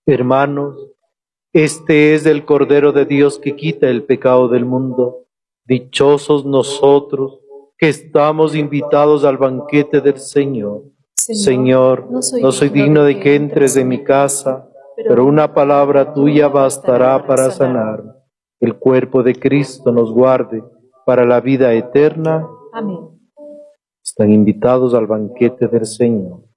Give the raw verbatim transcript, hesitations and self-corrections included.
Hermanos, este es el Cordero de Dios que quita el pecado del mundo. Dichosos nosotros que estamos invitados al banquete del Señor. Señor, no soy, no soy digno de que entres en mi casa, pero una palabra tuya bastará para sanar. El cuerpo de Cristo nos guarde para la vida eterna. Amén. Están invitados al banquete del Señor.